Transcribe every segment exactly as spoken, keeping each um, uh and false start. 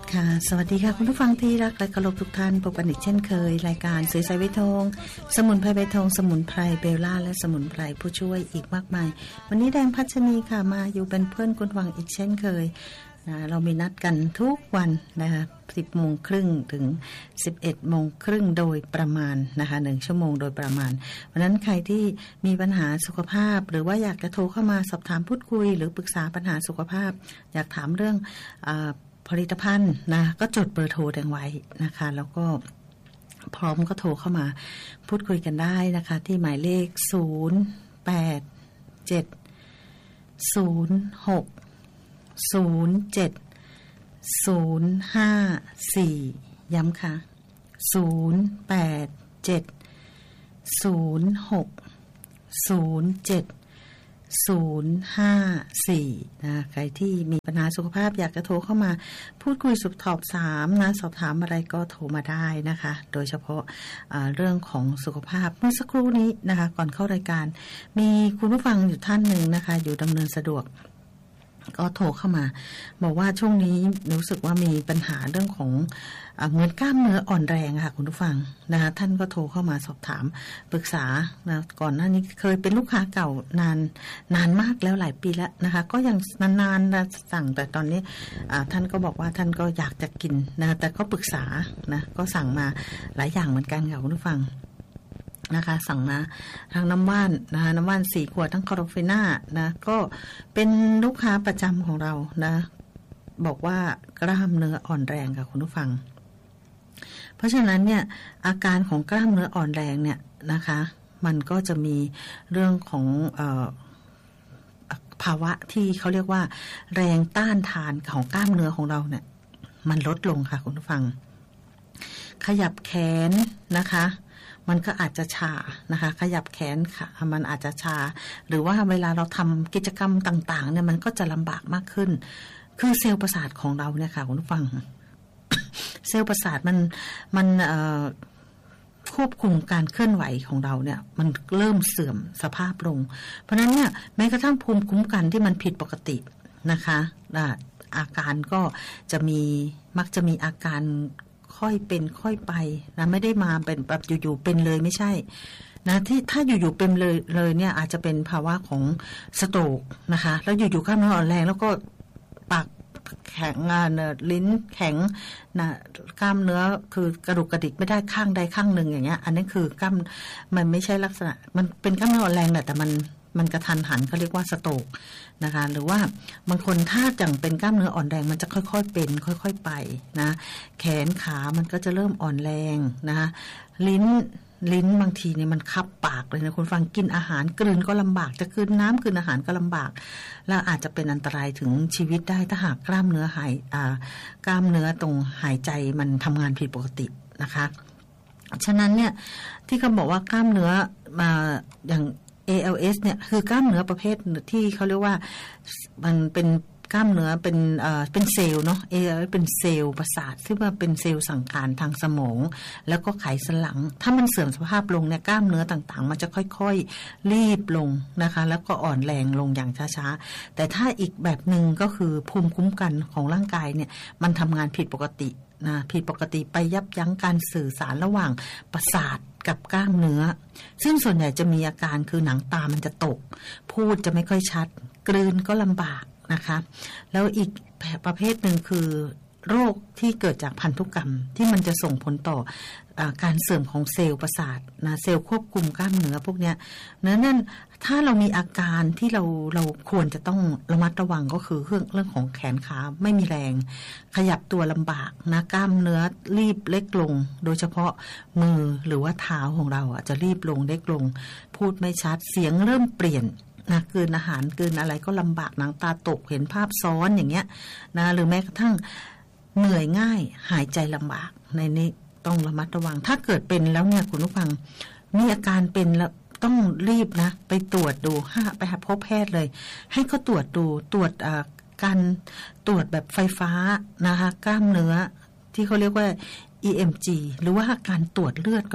ค่ะสวัสดีค่ะคุณผู้ฟังที่รักและเคารพทุกท่านพบกันอีกเช่นเคยรายการสวยใสใบทองสมุนไพรใบทองสมุนไพรเบลล่าและสมุนไพรผู้ช่วยอีกมากมายวันนี้แดงพัชนีค่ะมาอยู่เป็นเพื่อนคุณฟังอีกเช่นเคยนะเรามีนัดกันทุกวันนะคะสิบโมงครึ่งถึงสิบเอ็ดโมงครึ่งโดยประมาณนะคะหนึ่งชั่วโมงโดยประมาณเพราะนั้นใครที่มีปัญหาสุขภาพหรือว่าอยากจะโทรเข้ามาสอบถามพูดคุยหรือปรึกษาปัญหาสุขภาพอยากถามเรื่องอ่าผลิตภัณฑ์นะก็จดเบอร์โทรแดงไว้นะคะแล้วก็พร้อมก็โทรเข้ามาพูดคุยกันได้นะคะที่หมายเลขศูนย์ แปด เจ็ด ศูนย์ หก ศูนย์ เจ็ด ศูนย์ ห้า สี่ย้ำค่ะศูนย์ แปด เจ็ด ศูนย์ หก ศูนย์ เจ็ดศูนย์ ห้า สี่นะใครที่มีปัญหาสุขภาพอยากจะโทรเข้ามาพูดคุยสอบถามนะสอบถามอะไรก็โทรมาได้นะคะโดยเฉพาะเรื่องของสุขภาพเมื่อสักครู่นี้นะคะก่อนเข้ารายการมีคุณผู้ฟังอยู่ท่านหนึ่งนะคะอยู่ดำเนินสะดวกก็โทรเข้ามาบอกว่าช่วงนี้รู้สึกว่ามีปัญหาเรื่องของเหมือนกล้ามเนื้ออ่อนแรงค่ะคุณผู้ฟังนะคะท่านก็โทรเข้ามาสอบถามปรึกษานะก่อนหน้านี้เคยเป็นลูกค้าเก่านานนานมากแล้วหลายปีแล้วนะคะก็ยังนานๆนะสั่งแต่ตอนนี้ท่านก็บอกว่าท่านก็อยากจะกินนะแต่ก็ปรึกษานะก็สั่งมาหลายอย่างเหมือนกันค่ะคุณผู้ฟังนะคะสั่งมาทั้งน้ำว่านนะคะน้ำว่านสี่ขวดทั้งคอโรฟิน่านะก็เป็นลูกค้าประจำของเรานะบอกว่ากล้ามเนื้ออ่อนแรงค่ะคุณผู้ฟังเพราะฉะนั้นเนี่ยอาการของกล้ามเนื้ออ่อนแรงเนี่ยนะคะมันก็จะมีเรื่องของเอ่อภาวะที่เขาเรียกว่าแรงต้านทานของกล้ามเนื้อของเราเนี่ยมันลดลงค่ะคุณผู้ฟังขยับแขนนะคะมันก็อาจจะชานะคะขยับแขนค่ะมันอาจจะชาหรือว่าเวลาเราทำกิจกรรมต่างๆเนี่ยมันก็จะลำบากมากขึ้นคือเซลล์ประสาทของเราเนี่ยค่ะคุณผู้ฟัง เซลล์ประสาทมันมันเอ่อควบคุมการเคลื่อนไหวของเราเนี่ยมันเริ่มเสื่อมสภาพลงเพราะฉะนั้นเนี่ยแม้กระทั่งภูมิคุ้มกันที่มันผิดปกตินะคะอาการก็จะมีมักจะมีอาการค่อยเป็นค่อยไปนะไม่ได้มาเป็นแบบอยู่ๆเป็นเลยไม่ใช่นะที่ถ้าอยู่ๆเป็นเลยเลยเนี่ยอาจจะเป็นภาวะของสโตรกนะคะแล้วอยู่ๆกล้ามเนื้ออ่อนแรงแล้วก็ปากแข็งงานลิ้นแข็งนะกล้ามเนื้อคือกระดูกกระดิกไม่ได้ข้างใดข้างหนึ่งอย่างเงี้ยอันนี้คือกล้ามมันไม่ใช่ลักษณะมันเป็นกล้ามเนื้ออ่อนแรงแหละแต่มันมันกระทันหันเขาเรียกว่าสโตรกนะคะหรือว่าบางคนถ้าจังเป็นกล้ามเนื้ออ่อนแรงมันจะค่อยๆเป็นค่อยๆไปนะแขนขามันก็จะเริ่มอ่อนแรงนะคะลิ้นลิ้นบางทีเนี่ยมันคับปากเลยนะคุณฟังกินอาหารกลืนก็ลำบากจะกลืนน้ำกลืนอาหารก็ลำบากแล้วอาจจะเป็นอันตรายถึงชีวิตได้ถ้าหากกล้ามเนื้อหายอ่ากล้ามเนื้อตรงหายใจมันทำงานผิดปกตินะคะฉะนั้นเนี่ยที่เขาบอกว่ากล้ามเนื้อมาอย่างเอ แอล เอส เนี่ยคือกล้ามเนื้อประเภทที่เขาเรียกว่ามันเป็นกล้ามเนื้อเป็นเอ่อเป็นเซลล์เนาะ เอ แอล เอส เป็นเซลล์ประสาทที่ว่าเป็นเซลล์สั่งการทางสมองแล้วก็ไขสันหลังถ้ามันเสื่อมสภาพลงเนี่ยกล้ามเนื้อต่างๆมันจะค่อยๆรีบลงนะคะแล้วก็อ่อนแรงลงอย่างช้าๆแต่ถ้าอีกแบบนึงก็คือภูมิคุ้มกันของร่างกายเนี่ยมันทำงานผิดปกตินะผิดปกติไปยับยั้งการสื่อสารระหว่างประสาทกับกล้ามเนื้อซึ่งส่วนใหญ่จะมีอาการคือหนังตามันจะตกพูดจะไม่ค่อยชัดกลืนก็ลำบากนะคะแล้วอีกประเภทหนึ่งคือโรคที่เกิดจากพันธุกรรมที่มันจะส่งผลต่ออาการเสื่อมของเซลล์ประสาทนะเซลล์ควบคุมกล้ามเนื้อพวกเนี้ยนั้นถ้าเรามีอาการที่เราเราควรจะต้องระมัดระวังก็คือเรื่องเรื่องของแขนขาไม่มีแรงขยับตัวลำบากนะกล้ามเนื้อรีบเล็กลงโดยเฉพาะมือหรือว่าเท้าของเราอ่ะจะรีบลงเล็กลงพูดไม่ชัดเสียงเริ่มเปลี่ยนนะกลืนอาหารกลืนอะไรก็ลำบากหนังตาตกเห็นภาพซ้อนอย่างเงี้ยนะหรือแม้กระทั่งเหนื่อยง่ายหายใจลำบากในนี้ต้องระมัดระวังถ้าเกิดเป็นแล้วเนี่ยคุณผู้ฟังมีอาการเป็นแล้วต้องรีบนะไปตรวจดูห้าไปหาพบแพทย์เลยให้เขาตรวจดูตรวจการตรวจแบบไฟฟ้านะคะกล้ามเนื้อที่เขาเรียกว่า อี เอ็ม จี หรือว่าการตรวจเลือดก็ได้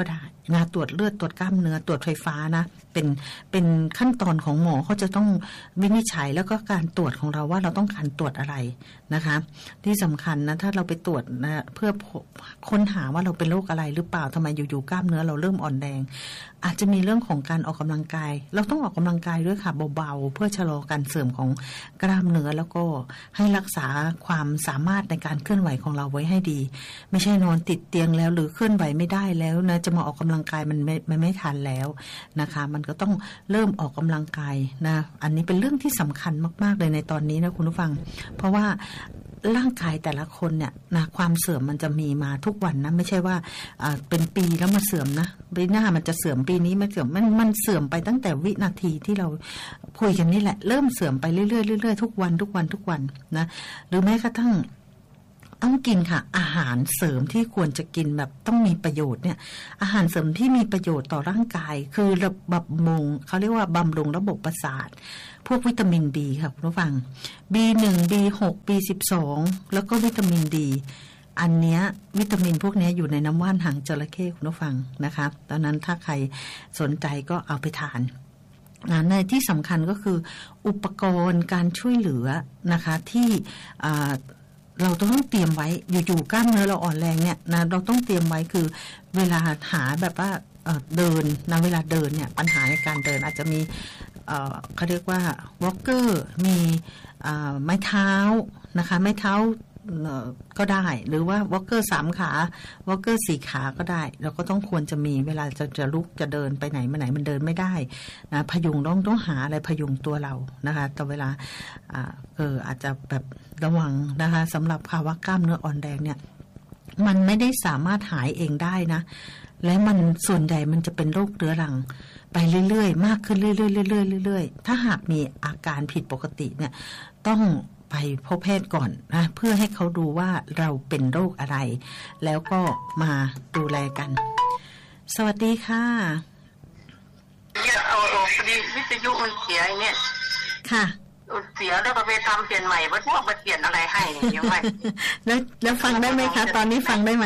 นะตรวจเลือดตรวจกล้ามเนื้อตรวจไฟฟ้านะเป็นเป็นขั้นตอนของหมอเขาจะต้องวินิจฉัยแล้วก็การตรวจของเราว่าเราต้องการตรวจอะไรนะคะที่สำคัญนะถ้าเราไปตรวจนะเพื่อค้นหาว่าเราเป็นโรคอะไรหรือเปล่าทำไมอยู่ๆกล้ามเนื้อเราเริ่มอ่อนแรงอาจจะมีเรื่องของการออกกำลังกายเราต้องออกกำลังกายด้วยค่ะเบาๆเพื่อชะลอการเสื่อมของกล้ามเนื้อแล้วก็ให้รักษาความสามารถในการเคลื่อนไหวของเราไว้ให้ดีไม่ใช่นอนติดเตียงแล้วหรือเคลื่อนไหวไม่ได้แล้วนะจะมาออกกำลังกายมันไม่มันไม่ทันแล้วนะคะมันก็ต้องเริ่มออกกำลังกายนะอันนี้เป็นเรื่องที่สำคัญมากๆเลยในตอนนี้นะคุณผู้ฟังเพราะว่าร่างกายแต่ละคนเนี่ยนะความเสื่อมมันจะมีมาทุกวันนะไม่ใช่ว่าเป็นปีแล้วมาเสื่อมนะปีหน้ามันจะเสื่อมปีนี้ไม่เสื่อมมันมันเสื่อมไปตั้งแต่วินาทีที่เราคุยกันนี่แหละเริ่มเสื่อมไปเรื่อยๆเรื่อยๆทุกวันทุกวันทุกวันนะหรือแม้กระทั่งต้องกินค่ะอาหารเสริมที่ควรจะกินแบบต้องมีประโยชน์เนี่ยอาหารเสริมที่มีประโยชน์ต่อร่างกายคือระบำรุงเขาเรียกว่าบำรุงระบบประสาทพวกวิตามิน B ค่ะคุณผู้ฟัง บี หนึ่ง บี หก บี สิบสอง แล้วก็วิตามิน D อันเนี้ยวิตามินพวกนี้อยู่ในน้ำว่านหางจระเข้คุณผู้ฟังนะคะตอนนั้นถ้าใครสนใจก็เอาไปทานในที่สำคัญก็คืออุปกรณ์การช่วยเหลือนะคะที่เราต้องเตรียมไว้อยู่ๆกล้ามเนื้อเราอ่อนแรงเนี่ยนะเราต้องเตรียมไว้คือเวลาหาแบบว่าเดินนะเวลาเดินเนี่ยปัญหาในการเดินอาจจะมีเขาเรียกว่าวอล์กเกอร์มีไม้เท้านะคะไม้เท้าก็ได้หรือว่าวอล์กเกอร์สามขาวอล์กเกอร์สี่ขาก็ได้เราก็ต้องควรจะมีเวลาจะจะลุกจะเดินไปไหนมาไหนมันเดินไม่ได้นะพยุงต้องต้องหาอะไรพยุงตัวเรานะคะแต่เวลาเอออาจจะแบบระวังนะคะสำหรับภาวะกล้ามเนื้ออ่อนแรงเนี่ยมันไม่ได้สามารถหายเองได้นะและมันส่วนใหญ่มันจะเป็นโรคเรื้อรังไปเรื่อยๆมากขึ้นเรื่อยๆเรื่อยๆเรื่อยๆถ้าหากมีอาการผิดปกติเนี่ยต้องไปพบแพทย์ก่อนนะเพื่อให้เขาดูว่าเราเป็นโรคอะไรแล้วก็มาดูแลกันสวัสดีค่ะเนี่ยเอาพอดีวิทยุมันเสียเนี่ยค่ะเสียแล้วก็ไปทำเปลี่ยนใหม่ว่าพวกมาเปลี่ยนอะไรให้เนี่ยไม่แล้วแล้วฟังได้ไหมคะตอนนี้ฟังได้ไหม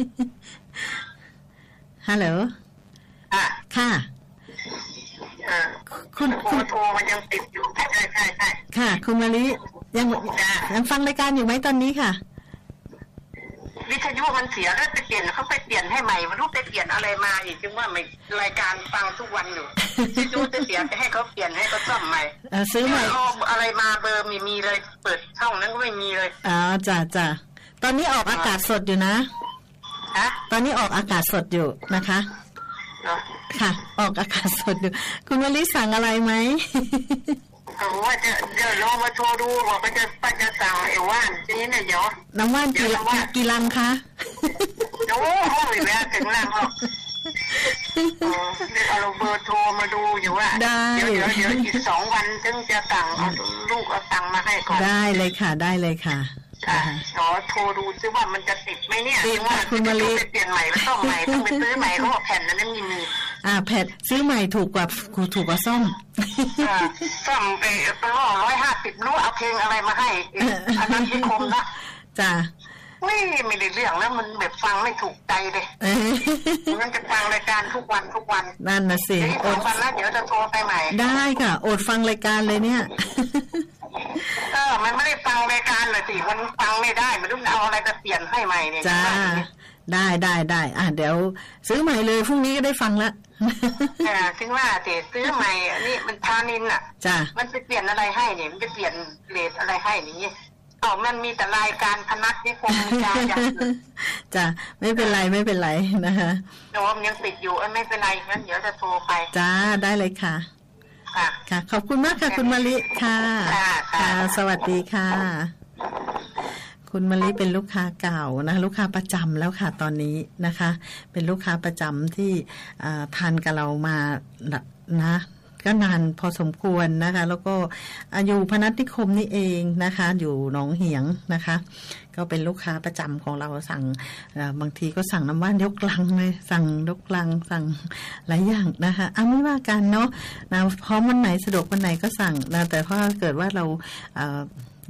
ฮัลโหลอ่ะค่ะคุณคุณโทรมันยังติดอยู่ใช่ใช่ใช่ใช่ค่ะคุณมะลิยังยังฟังรายการอยู่ไหมตอนนี้ค่ะวิทยุมันเสียแล้วไปเปลี่ยนเขาไปเปลี่ยนให้ใหม่ไม่รู้ไปเปลี่ยนอะไรมาอีกจึงว่าไม่รายการฟังทุกวันอยู่วิทยุจะเสียจะให้เขาเปลี่ยนให้เขาซ่อมใหม่ซื้อใหม่อะไรมาเบอร์มีมีเลยเปิดช่องนั้นก็ไม่มีเลยอ๋อจ้ะจ้ะตอนนี้ออกอากาศสดอยู่นะฮะตอนนี้ออกอากาศสดอยู่นะคะค่ะออกอากาศสดอยู่คุณมะลิสั่งอะไรไหมว่าจะเดี๋ยวลองมาโทรดูว่าไปจะไปจะสั่งไอ้ว่านทีนี้เนี่ยเดี๋ยวน้ำว่านกี่กี่ลังคะโอ้โหแม่ถึงลังหรอกเออเดี๋ยวเอาเบอร์โทรมาดูอยู่ว่าเดี๋ยวเดี๋ยวเดี๋ยวอีกสองวันถึงจะสั่งเอาลูกเอาตังมาให้ก่อนได้เลยค่ะได้เลยค่ะค่ะขอโทรดูซิว่ามันจะติดไหมเนี่ยว่าคุณมาลีไปเปลี่ยนใหม่ไม่ต้องใหม่ต้องไปซื้อใหม่เขาบอกแผ่นนั้นมีมีอ่าแผ่นซื้อใหม่ถูกกว่าถูกกว่าซ่อมซ่อมไปไปล่อร้อยห้าสิบรู้เอาเพลงอะไรมาให้อันนั้นที่คมนะจ้าไม่ไม่ได้เรื่องแล้วมันแบบฟังไม่ถูกใจเลยมันจะฟังรายการทุกวันทุกวันนั่นนะสิอดฟังแล้วเดี๋ยวจะโทรไปใหม่ได้ค่ะอดฟังรายการเลยเนี่ยเออมันไม่ได้ฟังรายการเลยสิมันฟังไม่ได้มันต้องเอาอะไรจะเปลี่ยนให้ใหม่เนี่ยจ้าได้ได้ได้อ่ะเดี๋ยวซื้อใหม่เลยพรุ่งนี้ก็ได้ฟังละอ่าถึงว่าเดี๋ยวซื้อใหม่อันนี้มันทานินอ่ะจ้ามันไปเปลี่ยนอะไรให้เนี่ยมันจะเปลี่ยนเลทอะไรให้อย่างนี้อ๋อมันมีแต่รายการพนักนี่คงมีการอย่างอื่นจ้าไม่เป็นไรไม่เป็นไรนะคะแต่ว่ามันยังติดอยู่ไม่เป็นไรงั้นเดี๋ยวจะโทรไปจ้าได้เลยค่ะค่ะขอบคุณมากค่ะคุณมะลิค่ะค่ะสวัสดีค่ะคุณมะลิเป็นลูกค้าเก่านะลูกค้าประจำแล้วค่ะตอนนี้นะคะเป็นลูกค้าประจำที่ทานกับเรามานะก็นานพอสมควรนะคะแล้วก็อยู่พนัสนิคมนี่เองนะคะอยู่หนองเหียงนะคะก็เป็นลูกค้าประจำของเราสั่งบางทีก็สั่งน้ำว่านยกลังเลยสั่งยกลังสั่งหลายอย่างนะคะเอาไม่ว่ากันเนาะนะพร้อมวันไหนสะดวกวันไหนก็สั่งนะแต่ถ้าเกิดว่าเรา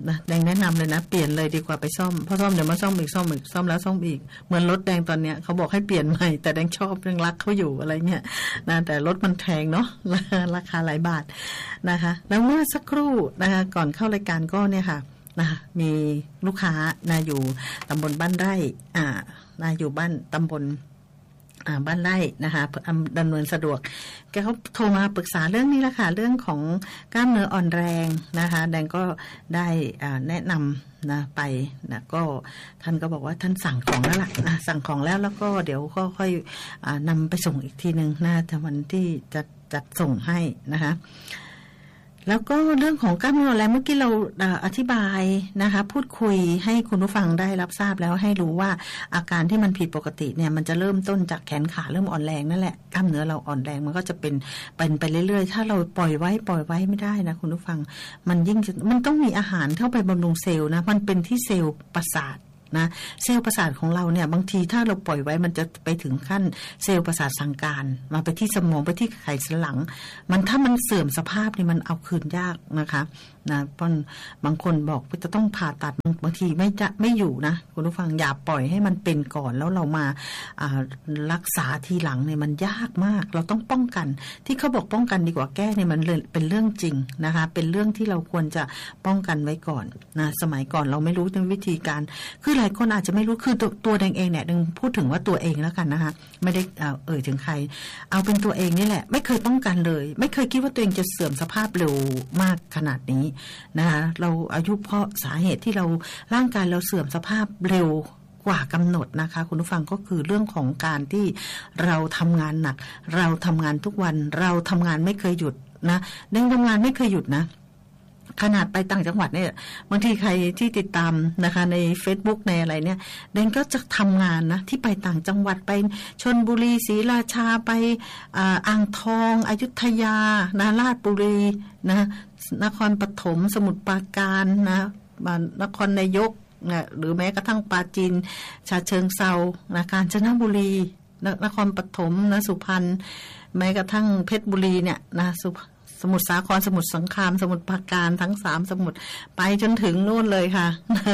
นะแดงแนะนำเลยนะเปลี่ยนเลยดีกว่าไปซ่อมเพราะซ่อมเดี๋ยวมาซ่อมอีกซ่อมอีกซ่อมแล้วซ่อมอีกเหมือนรถแดงตอนเนี้ยเขาบอกให้เปลี่ยนใหม่แต่แดงชอบยังรักเขาอยู่อะไรเงี้ยนะแต่รถมันแพงเนาะราคาหลายบาทนะคะแล้วเมื่อสักครู่นะคะก่อนเข้ารายการก็เนี่ยค่ะนะมีลูกค้านะอยู่ตำบลบ้านไร่อ่านะอยู่บ้านตำบลอ่าบ้านไร่นะคะดำเนินสะดวกแกเขาโทรมาปรึกษาเรื่องนี้แหละค่ะเรื่องของกล้ามเนื้ออ่อนแรงนะคะแดงก็ได้อ่าแนะนำนะไปนะก็ท่านก็บอกว่าท่านสั่งของแล้วล่ะนะสั่งของแล้วแล้วก็เดี๋ยวก็ค่อยอ่านำไปส่งอีกทีนึงนะวันที่จะจัดส่งให้นะคะแล้วก็เรื่องของกล้ามเนื้ออ่อนแรงเมื่อกี้เราอธิบายนะคะพูดคุยให้คุณผู้ฟังได้รับทราบแล้วให้รู้ว่าอาการที่มันผิดปกติเนี่ยมันจะเริ่มต้นจากแขนขาเริ่มอ่อนแรงนั่นแหละกล้ามเนื้อเราอ่อนแรงมันก็จะเป็นเป็นไปเรื่อยๆถ้าเราปล่อยไว้ปล่อยไว้ไม่ได้นะคุณผู้ฟังมันยิ่งมันต้องมีอาหารเข้าไปบำรุงเซลล์นะมันเป็นที่เซลล์ประสาทนะเซลล์ประสาทของเราเนี่ยบางทีถ้าเราปล่อยไว้มันจะไปถึงขั้นเซลล์ประสาทสั่งการมาไปที่สมองไปที่ไขสันหลังมันถ้ามันเสื่อมสภาพนี่มันเอาคืนยากนะคะนะบางคนบอกว่าจะต้องผ่าตัดบางทีไม่จะไม่อยู่นะคุณผู้ฟังอย่าปล่อยให้มันเป็นก่อนแล้วเรามารักษาทีหลังเนี่ยมันยากมากเราต้องป้องกันที่เขาบอกป้องกันดีกว่าแก้เนี่ยมันเป็นเรื่องจริงนะคะเป็นเรื่องที่เราควรจะป้องกันไว้ก่อนนะสมัยก่อนเราไม่รู้ในวิธีการคือหลายคนอาจจะไม่รู้คือตัวตัวแดงเองเนี่ยดึงพูดถึงว่าตัวเองแล้วกันนะคะไม่ได้เอ่ยถึงใครเอาเป็นตัวเองนี่แหละไม่เคยป้องกันเลยไม่เคยคิดว่าตัวเองจะเสื่อมสภาพเร็วมากขนาดนี้นะคะเราอายุเพราะสาเหตุที่เราร่างกายเราเสื่อมสภาพเร็วกว่ากำหนดนะคะคุณผู้ฟังก็คือเรื่องของการที่เราทำงานหนักเราทำงานทุกวันเราทำงานไม่เคยหยุดนะเด้งทำงานไม่เคยหยุดนะขนาดไปต่างจังหวัดเนี่ยบางทีใครที่ติดตามนะคะใน Facebook ในอะไรเนี่ยเดนก็จะทำงานนะที่ไปต่างจังหวัดไปชลบุรีศรีราชาไปอ่างทองอยุธยานาราชบุรีนะนครปฐมสมุทรปราการนะนครนายกนะหรือแม้กระทั่งปราจีนฉะเชิงเทรานะกาญจนบุรีนครปฐมนะสุพรรณแม้กระทั่งเพชรบุรีเนี่ยนะสุสมุทรสาครสมุทรสงครามสมุทรปราการทั้งสามสมุทรไปจนถึงนู่นเลยค่ะ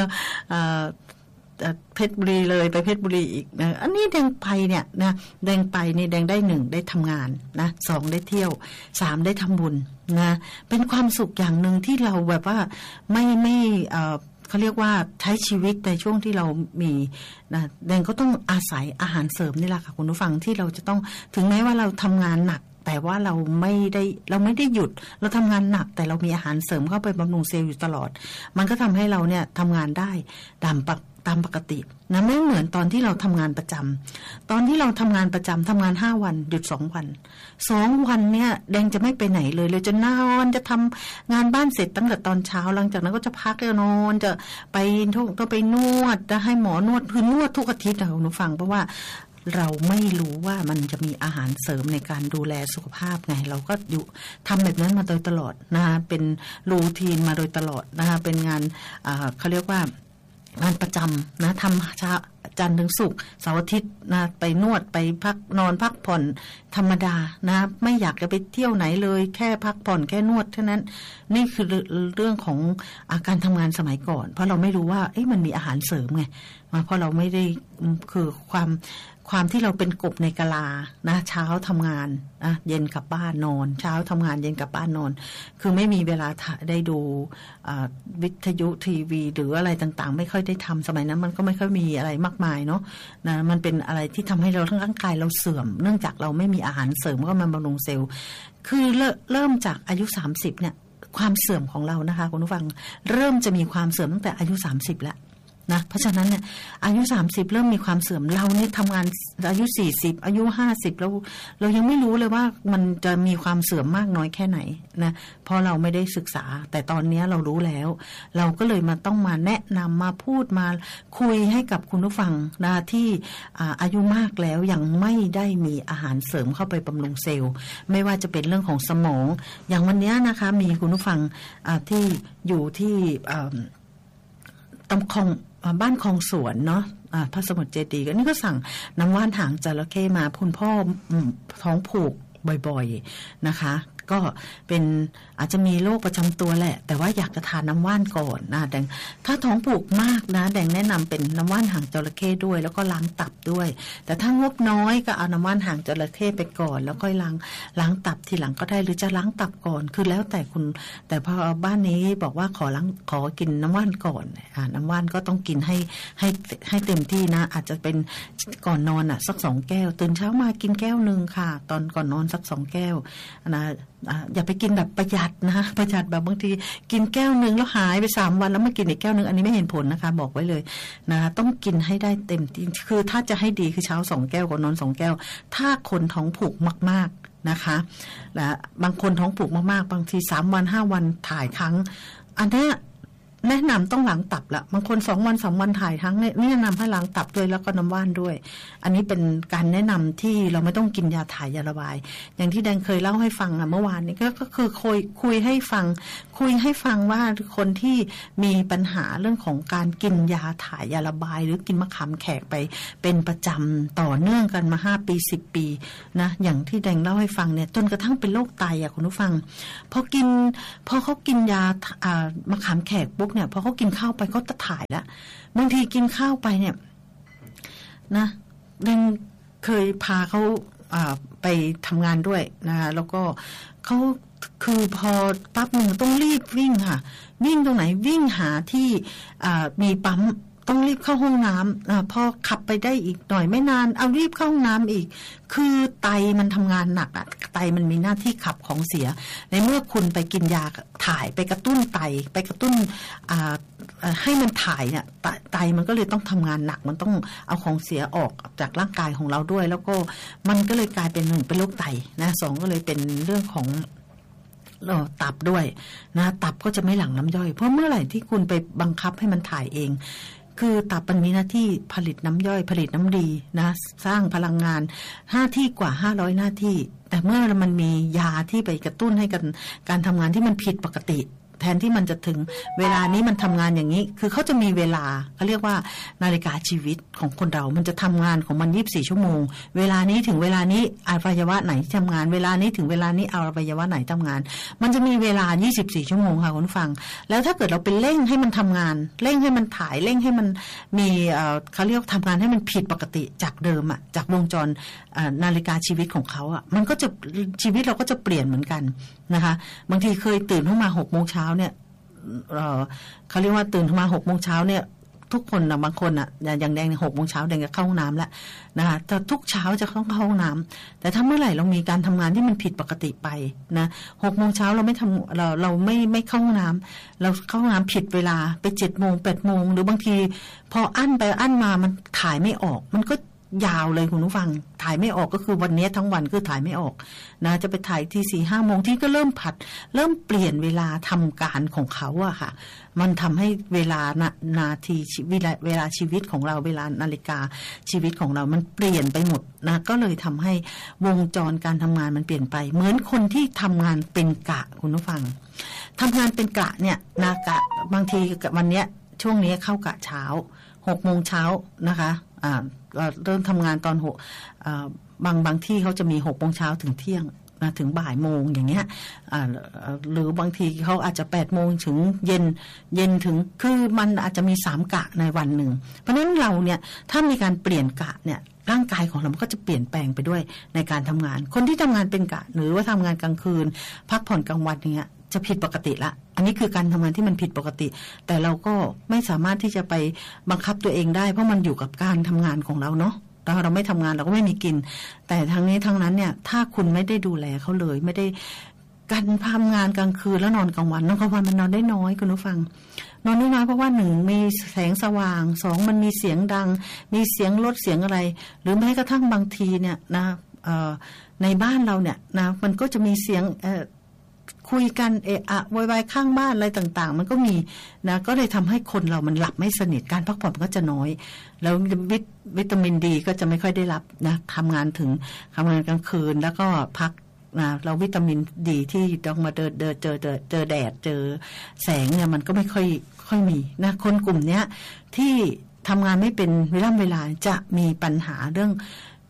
เพชรบุรีเลยไปเพชรบุรีอีกนะอันนี้แดงไปเนี่ยนะแดงไปนี่แดงได้หนึ่งได้ทำงานนะสองได้เที่ยวสามได้ทำบุญนะเป็นความสุขอย่างหนึ่งที่เราแบบว่าไม่ไม่เขาเรียกว่าใช้ชีวิตในช่วงที่เรามีนะแดงก็ต้องอาศัยอาหารเสริมนี่แหละค่ะคุณผู้ฟังที่เราจะต้องถึงแม้ว่าเราทำงานหนักแต่ว่าเราไม่ได้เราไม่ได้หยุดเราทำงานหนักแต่เรามีอาหารเสริมเข้าไปบำรุงเซลล์อยู่ตลอดมันก็ทำให้เราเนี่ยทำงานได้ตามปกตามปกตินะไม่เหมือนตอนที่เราทำงานประจำตอนที่เราทำงานประจำทำงานห้าวันหยุดสองวันสองวันเนี่ยแดงจะไม่ไปไหนเลยเลยจะนอนจะทำงานบ้านเสร็จตั้งแต่ตอนเช้าหลังจากนั้นก็จะพักจะนอนจะไปทุกต้องไปนวดจะให้หมอนวดคือนวดทุกอาทิตย์นะคุณผู้ฟังเพราะว่าเราไม่รู้ว่ามันจะมีอาหารเสริมในการดูแลสุขภาพไงเราก็อยู่ทำแบบนั้นมาโดยตลอดนะคะเป็นรูทีนมาโดยตลอดนะคะเป็นงานเขาเรียกว่างานประจำนะทำเช้าจันทร์ถึงศุกร์เสาร์อาทิตย์นะไปนวดไปพักนอนพักผ่อนธรรมดานะไม่อยากจะไปเที่ยวไหนเลยแค่พักผ่อนแค่นวดเท่านั้นนี่คือเรื่องของอาการทำงานสมัยก่อนเพราะเราไม่รู้ว่าเอ๊ะมันมีอาหารเสริมไงมาเพราะเราไม่ได้คือความความที่เราเป็นกบในกะลานะเช้าทำงานนะเย็นกลับบ้านนอนเช้าทำงานเย็นกลับบ้านนอนคือไม่มีเวลาได้ดูวิทยุทีวีหรืออะไรต่างๆไม่ค่อยได้ทำสมัยนั้นมันก็ไม่ค่อยมีอะไรมากมายเนาะนะมันเป็นอะไรที่ทำให้เราทั้งร่างกายเราเสื่อมเนื่องจากเราไม่มีอาหารเสริมก็มาบำรุงเซลล์คือเริ่มจากอายุสามสิบเนี่ยความเสื่อมของเรานะคะคุณผู้ฟังเริ่มจะมีความเสื่อมตั้งแต่อายุสามสิบแล้วนะเพราะฉะนั้นเนี่ยอายุสามสิบเริ่มมีความเสื่อมเราเนี่ยทำงานอายุสี่สิบอายุห้าสิบเราเรายังไม่รู้เลยว่ามันจะมีความเสื่อมมากน้อยแค่ไหนนะเพราะเราไม่ได้ศึกษาแต่ตอนนี้เรารู้แล้วเราก็เลยมาต้องมาแนะนำมาพูดมาคุยให้กับคุณผู้ฟังนะที่อายุมากแล้วยังไม่ได้มีอาหารเสริมเข้าไปบำรุงเซลล์ไม่ว่าจะเป็นเรื่องของสมองอย่างวันนี้นะคะมีคุณผู้ฟังที่อยู่ที่ตำคงบ้านคลองสวนเนาะพระสมุทรเจดีย์ก็นี่ก็สั่งน้ำว่านหางจระเข้มาคุณพ่อท้องผูกบ่อยๆนะคะก็เป็นอาจจะมีโรคประจำตัวแหละแต่ว่าอยากจะทานน้ำว่านก่อนนะแดงถ้าท้องผูกมากนะแดงแนะนำเป็นน้ำว่านหางจระเข้ด้วยแล้วก็ล้างตับด้วยแต่ถ้างบน้อยก็เอาน้ำว่านหางจระเข้ไปก่อนแล้วค่อยล้างล้างตับทีหลังก็ได้หรือจะล้างตับก่อนคือแล้วแต่คุณแต่พอบ้านนี้บอกว่าขอล้างขอกินน้ำว่านก่อนอ่าน้ำว่านก็ต้องกินให้ให้ให้เต็มที่นะอาจจะเป็นก่อนนอนอ่ะสักสองแก้วตื่นเช้ามากินแก้วนึงค่ะตอนก่อนนอนสักสองแก้วนะอย่าไปกินแบบประหยัดนะประหยัดแบบบางทีกินแก้วนึงแล้วหายไปสามวันแล้วมากินอีกแก้วนึงอันนี้ไม่เห็นผลนะคะบอกไว้เลยนะต้องกินให้ได้เต็มที่คือถ้าจะให้ดีคือเช้าสองแก้วก่อนนอนสองแก้วถ้าคนท้องผูกมากๆนะคะและบางคนท้องผูกมากๆบางทีสามวันห้าวันถ่ายครั้งอันนี้แนะนำต้องล้างตับละบางคนสองวันสามวันถ่ายทั้งเนี่ยแนะนำให้ล้างตับด้วยแล้วก็น้ำว่านด้วยอันนี้เป็นการแนะนำที่เราไม่ต้องกินยาถ่ายยาระบายอย่างที่แดงเคยเล่าให้ฟังเมื่อวานนี้ก็คือคุยคุยให้ฟังคุยให้ฟังว่าคนที่มีปัญหาเรื่องของการกินยาถ่ายยาระบายหรือกินมะขามแขกไปเป็นประจำต่อเนื่องกันมาห้าปีสิบปีนะอย่างที่แดงเล่าให้ฟังเนี่ยจนกระทั่งเป็นโรคไตอ่ะคุณผู้ฟังพอกินพอเขากินยาอ่ามะขามแขกปุ๊บเนี่ยพอเขากินข้าวไปเขาจะถ่ายแล้วบางทีกินข้าวไปเนี่ยนะยังเคยพาเขาไปทำงานด้วยนะคะแล้วก็เขาคือพอปั๊บหนึ่งต้องรีบวิ่งค่ะวิ่งตรงไหนวิ่งหาที่มีปั๊มต้องรีบเข้าห้องน้ำอพอขับไปได้อีกหน่อยไม่นานเอารีบเข้าห้องน้ำอีกคือไตมันทำงานหนักอ่ะไตมันมีหน้าที่ขับของเสียในเมื่อคุณไปกินยาถ่ายไปกระตุ้นไตไปกระตุ้นอ่าให้มันถ่ายเนี่ยไตมันก็เลยต้องทำงานหนักมันต้องเอาของเสียออกจากร่างกายของเราด้วยแล้วก็มันก็เลยกลายเป็นหนึ่งเป็นโรคไตนะสองก็เลยเป็นเรื่องของตับด้วยนะตับก็จะไม่หลั่งน้ำย่อยเพราะเมื่อไหร่ที่คุณไปบังคับให้มันถ่ายเองคือตับมันมีหน้าที่ผลิตน้ำย่อยผลิตน้ำดีนะสร้างพลังงานหน้าที่กว่าห้าร้อยหน้าที่แต่เมื่อมันมียาที่ไปกระตุ้นให้กันการทำงานที่มันผิดปกติแทนที่มันจะถึงเวลานี้มันทำงานอย่างนี้คือเขาจะมีเวลาเขาเรียกว่านาฬิกาชีวิตของคนเรามันจะทำงานของมันยี่สิบสี่ชั่วโมงเวลานี้ถึงเวลานี้อวัยวะไหนทำงานเวลานี้ถึงเวลานี้อวัยวะไหนทำงานมันจะมีเวลายี่สิบสี่ชั่วโมงค่ะคุณฟังแล้วถ้าเกิดเราไปเร่งให้มันทำงานเร่งให้มันถ่ายเร่งให้มันมีเขาเรียกทำงานให้มันผิดปกติจากเดิมอ่ะจากวงจรนาฬิกาชีวิตของเขาอ่ะมันก็จะชีวิตเราก็จะเปลี่ยนเหมือนกันนะคะบางทีเคยตื่นขึ้นมาหกโมงเช้าเนี่ยเขาเรียกว่าตื่นขึ้นมาหกโมงเช้าเนี่ยทุกคนนะบางคนอ่ะอย่างแดงหกโมงเช้าแดงจะเข้าห้องน้ำแล้วนะคะแต่ทุกเช้าจะเข้าห้องน้ำแต่ถ้าเมื่อไหร่เรามีการทำงานที่มันผิดปกติไปนะหกโมงเช้าเราไม่ทำเราเราไม่ไม่เข้าห้องน้ำเราเข้าห้องน้ำผิดเวลาไปเจ็ดโมงแปดโมงหรือบางทีพออั้นไปอั้นมามันถ่ายไม่ออกมันก็ยาวเลยคุณผู้ฟังถ่ายไม่ออกก็คือวันนี้ทั้งวันคือถ่ายไม่ออกนะจะไปถ่ายที่สี่ห้าโมงที่ก็เริ่มผัดเริ่มเปลี่ยนเวลาทำการของเขาอะค่ะมันทำให้เวลานานาทีเวลาเวลาชีวิตของเราเวลานาฬิกาชีวิตของเรามันเปลี่ยนไปหมดนะก็เลยทำให้วงจรการทำงานมันเปลี่ยนไปเหมือนคนที่ทำงานเป็นกะคุณผู้ฟังทำงานเป็นกะเนี่ยนากะบางทีวันเนี้ยช่วงนี้เข้ากะเช้าหกโมงเช้านะคะอ่าเริ่มทำงานตอนหกบางบางที่เขาจะมีหกโมงเช้าถึงเที่ยงนะถึงบ่ายโมงอย่างเงี้ยหรือบางทีเขาอาจจะแปดโมงถึงเย็นเย็นถึงคือมันอาจจะมีสามกะในวันหนึ่งเพราะฉะนั้นเราเนี่ยถ้ามีการเปลี่ยนกะเนี่ยร่างกายของเราก็จะเปลี่ยนแปลงไปด้วยในการทำงานคนที่ทำงานเป็นกะหรือว่าทำงานกลางคืนพักผ่อนกลางวันอย่างเงี้ยจะผิดปกติละอันนี้คือการทำงานที่มันผิดปกติแต่เราก็ไม่สามารถที่จะไปบังคับตัวเองได้เพราะมันอยู่กับการทำงานของเราเนาะถ้าเราไม่ทำงานเราก็ไม่มีกินแต่ทั้งนี้ทั้งนั้นเนี่ยถ้าคุณไม่ได้ดูแลเขาเลยไม่ได้การทำงานกลางคืนแล้วนอนกลางวันนอนกลางวันมันนอนได้น้อยคุณผู้ฟังนอนได้น้อยเพราะว่าหนึ่งมีแสงสว่างสองมันมีเสียงดังมีเสียงรถเสียงอะไรหรือแม้กระทั่งบางทีเนี่ยนะในบ้านเราเนี่ยนะมันก็จะมีเสียงคุยกันเอะอะโวยวายข้างบ้านอะไรต่างๆมันก็มีนะก็เลยทำให้คนเรามันหลับไม่สนิทการพักผ่อนก็จะน้อยแล้ววิตวิตามินดีก็จะไม่ค่อยได้รับนะทำงานถึงทำงานกลางคืนแล้วก็พักนะเราวิตามินดีที่ต้องมาเดินเดินเจอเจอเจอแดดเจอแสงเนี่ยมันก็ไม่ค่อยค่อยมีนะคนกลุ่มเนี้ยที่ทำงานไม่เป็นเวลาเวลาจะมีปัญหาเรื่อง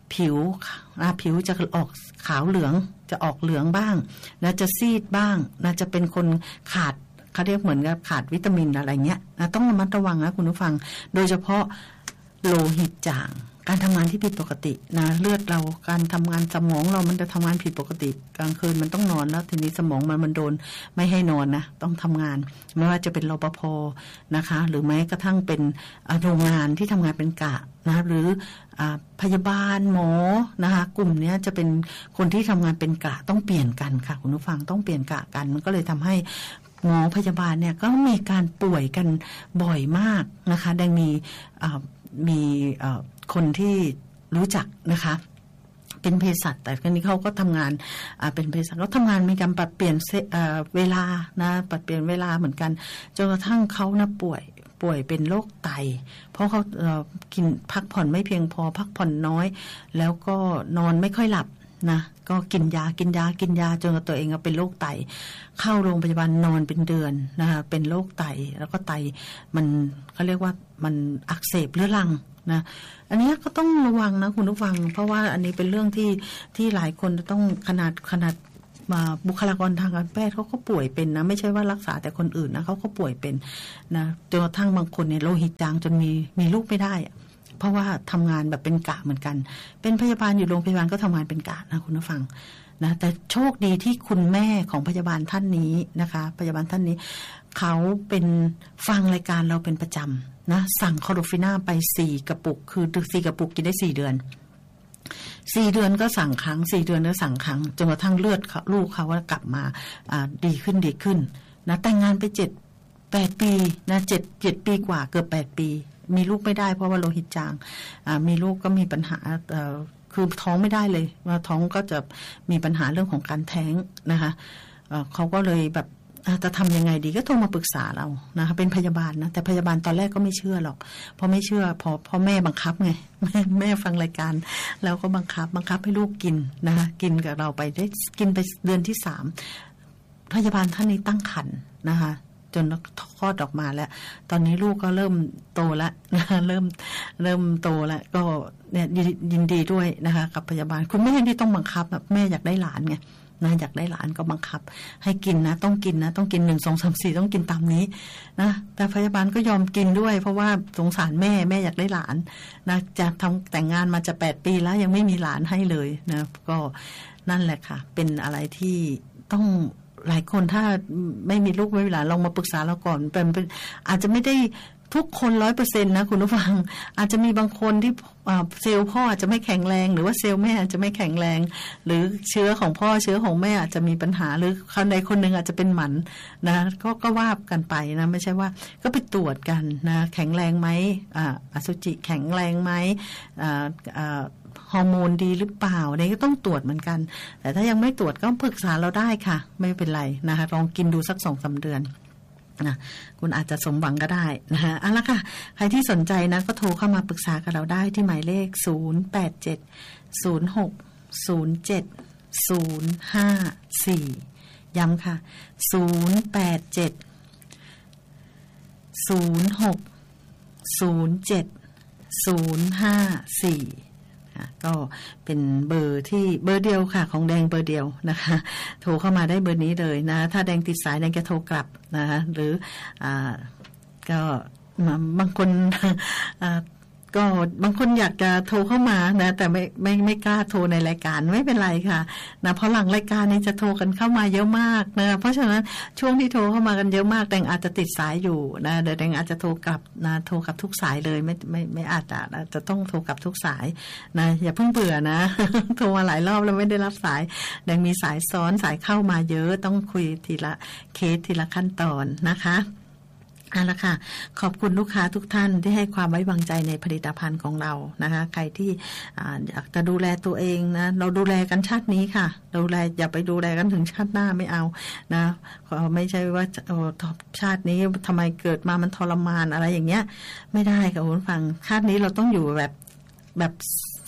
ผิวผิวจะออกขาวเหลืองจะออกเหลืองบ้างนะจะซีดบ้างนะจะเป็นคนขาดเขาเรียกเหมือนกับขาดวิตามินอะไรเงี้ยนะต้องระมัดระวังนะคุณผู้ฟังโดยเฉพาะโลหิตจางการทำงานที่ผิดปกตินะเลือดเราการทำงานสมองเรามันจะทำงานผิดปกติกลางคืนมันต้องนอนแล้วทีนี้สมองมันมันโดนไม่ให้นอนนะต้องทำงานไม่ว่าจะเป็นรปภ.นะคะหรือแม้กระทั่งเป็นโรงงานที่ทำงานเป็นกะนะหรือพยาบาลหมอนะคะกลุ่มนี้จะเป็นคนที่ทำงานเป็นกะต้องเปลี่ยนกันค่ะคุณผู้ฟังต้องเปลี่ยนกะกันมันก็เลยทำให้หมอพยาบาลเนี่ยก็มีการป่วยกันบ่อยมากนะคะได้มีมีคนที่รู้จักนะคะเป็นเภสัชแต่ครั้นี้เขาก็ทำงานเป็นเภสัชเขาทำงานมีการปรับเปลี่ยนเวลานะปรับเปลี่ยนเวลาเหมือนกันจนกระทั่งเขานะป่วยป่วยเป็นโรคไตเพราะเขากินพักผ่อนไม่เพียงพอพักผ่อนน้อยแล้วก็นอนไม่ค่อยหลับนะก็กินยากินยากินยาจนตัวเองเป็นโรคไตเข้าโรงพยาบาลนอนเป็นเดือนนะคะเป็นโรคไตแล้วก็ไตมันเขาเรียกว่ามันอักเสบเรื้อรังนะอันนี้ก็ต้องระวังนะคุณผู้ฟังเพราะว่าอันนี้เป็นเรื่องที่ที่หลายคนจะต้องขนาดขนาดมาบุคลากรทางการแพทย์เขาก็ป่วยเป็นนะไม่ใช่ว่ารักษาแต่คนอื่นนะเขาก็ป่วยเป็นนะจนกระทั่งบางคนเนี่ยโลหิตจางจนมีมีลูกไม่ได้เพราะว่าทำงานแบบเป็นกะเหมือนกันเป็นพยาบาลอยู่โรงพยาบาลก็ทำงานเป็นกะนะคุณผู้ฟังนะแต่โชคดีที่คุณแม่ของพยาบาลท่านนี้นะคะพยาบาลท่านนี้เขาเป็นฟังรายการเราเป็นประจำนะสั่งคอโรฟิน่าไปสี่กระปุกคือสี่กระปุกกินได้สี่เดือนสี่เดือนก็สั่งครั้งสี่เดือนก็สั่งครั้งจนกระทั่งเลือดลูกเขาว่ากลับมาดีขึ้นดีขึ้นนะแต่งงานไปเจ็ดแปดปีนะเจ็ดเจ็ดปีกว่าเกือบแปดปีมีลูกไม่ได้เพราะว่าโลหิตจางมีลูกก็มีปัญหาคือท้องไม่ได้เลยว่าท้องก็จะมีปัญหาเรื่องของการแท้งนะคะเขาก็เลยแบบจะทำยังไงดีก็โทรมาปรึกษาเรานะคะเป็นพยาบาลนะแต่พยาบาลตอนแรกก็ไม่เชื่อหรอกพอไม่เชื่อพอพอแม่บังคับไงแม่แม่ฟังรายการแล้วก็บังคับบังคับให้ลูกกินนะคะกินกับเราไปได้กินไปเดือนที่สามพยาบาลท่านนี้ตั้งครรภ์นะคะจนคลอดออกมาแล้วตอนนี้ลูกก็เริ่มโตแล้วนะคะเริ่มเริ่มโตแล้วก็เนี่ยยินดีด้วยนะคะกับพยาบาลคุณแม่ที่ต้องบังคับแบบแม่อยากได้หลานไงนะอยากได้หลานก็บังคับให้กินนะต้องกินนะต้องกินหนึ่งสองสามสี่ต้องกินตามนี้นะแต่พยาบาลก็ยอมกินด้วยเพราะว่าสงสารแม่แม่อยากได้หลานนะจะทำแต่งงานมาจะแปดปีแล้วยังไม่มีหลานให้เลยนะก็นั่นแหละค่ะเป็นอะไรที่ต้องหลายคนถ้าไม่มีลูกไม่มีหลานลองมาปรึกษาเราก่อนเป็นอาจจะไม่ได้ทุกคนร้อยเปอร์เซ็นต์นะคุณผู้ฟังอาจจะมีบางคนที่เซลล์พ่ออาจจะไม่แข็งแรงหรือว่าเซลล์แม่อาจจะไม่แข็งแรงหรือเชื้อของพ่อเชื้อของแม่อาจจะมีปัญหาหรือคนใดคนหนึ่งอาจจะเป็นหมันนะก็ก็ว่ากันไปนะไม่ใช่ว่าก็ไปตรวจกันนะแข็งแรงไหมอ่าอสุจิแข็งแรงไหมอ่าอ่าฮอร์โมนดีหรือเปล่าเนี่ยก็ต้องตรวจเหมือนกันแต่ถ้ายังไม่ตรวจก็ปรึกษาเราได้ค่ะไม่เป็นไรนะคะลองกินดูสัก สองถึงสาม เดือนนะคุณอาจจะสมหวังก็ได้นะคะเอาละค่ะใครที่สนใจนะก็โทรเข้ามาปรึกษากับเราได้ที่หมายเลขศูนย์ แปด เจ็ด ศูนย์ หก ศูนย์ เจ็ด ศูนย์ ห้า สี่ ย้ำค่ะศูนย์ แปด เจ็ด ศูนย์ หก ศูนย์ เจ็ด ศูนย์ ห้า สี่ก็เป็นเบอร์ที่เบอร์เดียวค่ะของแดงเบอร์เดียวนะคะโทรเข้ามาได้เบอร์นี้เลยนะถ้าแดงติดสายแดงจะโทรกลับนะคะหรืออ่าก็บางคนอ่าก็บางคนอยากจะโทรเข้ามานะแต่ไม่ไม่ไม่กล้าโทรในรายการไม่เป็นไรค่ะนะเพราะหลังรายการนี้จะโทรกันเข้ามาเยอะมากนะเพราะฉะนั้นช่วงที่โทรเข้ามากันเยอะมากแดงอาจจะติดสายอยู่นะเดี๋ยวแดงอาจจะโทรกลับนะโทรกลับทุกสายเลยไม่ไม่ไม่อาจจะจะต้องโทรกลับทุกสายนะอย่าเพิ่งเบื่อนะ โทรมาหลายรอบแล้วไม่ได้รับสายแดงมีสายซ้อนสายเข้ามาเยอะต้องคุยทีละเคสทีละขั้นตอนนะคะเอาละค่ะขอบคุณลูกค้าทุกท่านที่ให้ความไว้วางใจในผลิตภัณฑ์ของเรานะคะใครที่อยากจะดูแลตัวเองนะเราดูแลกันชาตินี้ค่ะดูแลอย่าไปดูแลกันถึงชาติหน้าไม่เอานะไม่ใช่ว่าโอ้ชาตินี้ทำไมเกิดมามันทรมานอะไรอย่างเงี้ยไม่ได้ค่ะคุณฟังชาตินี้เราต้องอยู่แบบแบบ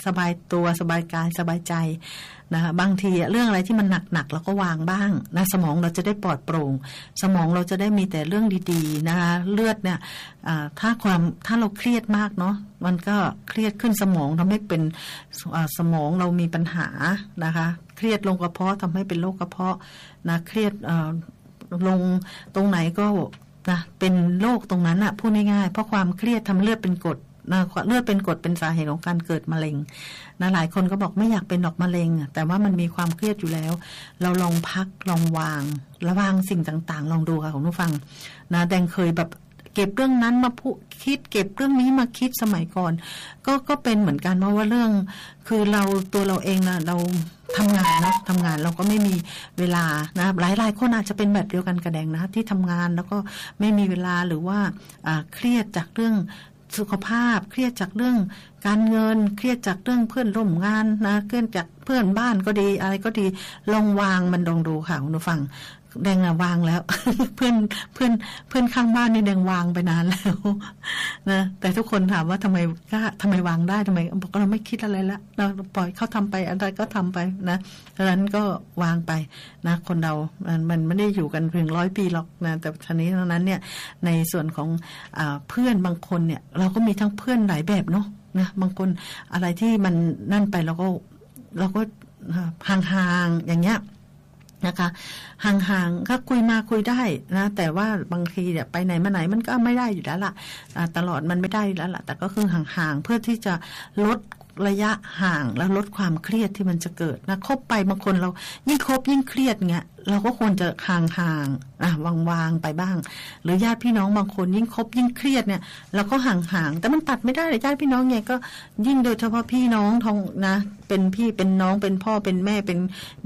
สบายตัวสบายกายสบายใจนะคะบางทีเรื่องอะไรที่มันหนักๆเราก็วางบ้างนะสมองเราจะได้ปลอดโปร่งสมองเราจะได้มีแต่เรื่องดีๆนะคะเลือดเนี่ยถ้าความถ้าเราเครียดมากเนาะมันก็เครียดขึ้นสมองทำให้เป็นสมองเรามีปัญหานะคะเครียดลงกระเพาะทำให้เป็นโรคกระเพาะนะเครียดลงตรงไหนก็นะเป็นโรคตรงนั้นอะพูดง่ายๆเพราะความเครียดทำเลือดเป็นกรดนะเลือดเป็นกรดเป็นสาเหตุของการเกิดมะเร็งนะหลายคนก็บอกไม่อยากเป็นดอกมะเร็งแต่ว่ามันมีความเครียดอยู่แล้วเราลองพักลองวางระวางสิ่งต่างๆลองดูค่ะของผู้ฟังนะแดงเคยแบบเก็บเรื่องนั้นมาพูดคิดเก็บเรื่องนี้มาคิดสมัยก่อนก็ก็เป็นเหมือนกันเพราะว่าเรื่องคือเราตัวเราเองนะเราทำงานนะทำงานเราก็ไม่มีเวลานะหลายๆคนอาจจะเป็นแบบเดียวกันกระแดงนะที่ทำงานแล้วก็ไม่มีเวลาหรือว่าเครียดจากเรื่องสุขภาพเครียดจากเรื่องการเงินเครียดจากเรื่องเพื่อนร่วมงานนะเครียดจากเพื่อนบ้านก็ดีอะไรก็ดีลองวางมันลองดูค่ะคุณผู้ฟังแดงอะวางแล้ว เพื่อนเพื่อนเพื่อนข้างบ้านนี่แดงวางไปนานแล้วนะแต่ทุกคนถามว่าทำไมก็ทำไมวางได้ทำไมบอกเราไม่คิดอะไรละเราปล่อยเขาทำไปอะไรก็ทำไปนะดังนั้นก็วางไปนะคนเรามันไม่ได้อยู่กันเพียงร้อยปีหรอกนะแต่ทีนี้ดังนั้นเนี่ยในส่วนของอ่าเพื่อนบางคนเนี่ยเราก็มีทั้งเพื่อนหลายแบบเนาะนะบางคนอะไรที่มันนั่นไปเราก็เราก็ห่างๆอย่างเงี้ยนะคะห่างๆก็คุยมาคุยได้นะแต่ว่าบางทีเนี่ยไปไหนมาไหนมันก็ไม่ได้อยู่แล้วล่ะตลอดมันไม่ได้แล้วล่ะแต่ก็คือห่างๆเพื่อที่จะลดระยะห่างแล้วลดความเครียดที่มันจะเกิดนะคบไปบางคนเรายิ่งคบยิ่งเครียดเงี้ยเราก็ควรจะห่างๆอ่ะวางๆไปบ้างหรือญาติพี่น้องบางคนยิ่งคบยิ่งเครียดเนี่ยเราก็ห่างๆแต่มันตัดไม่ได้เลยญาติพี่น้องเนี่ยก็ยิ่งโดยเฉพาะพี่น้องท้องนะเป็นพี่เป็นน้องเป็นพ่อเป็นแม่เป็น